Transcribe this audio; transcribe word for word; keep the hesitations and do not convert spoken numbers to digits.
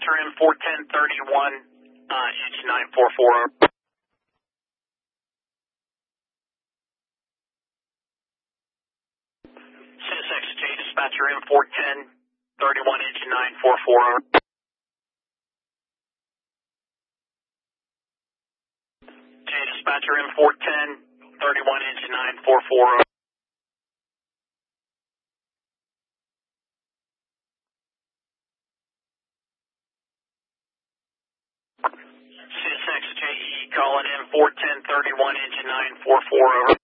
dispatcher in four ten thirty-one, uh, engine nine four four. C S X J dispatcher in four ten thirty-one, engine nine four four. J dispatcher in four ten thirty-one, engine nine four four. C S X J E calling in four ten thirty-one, engine nine four four.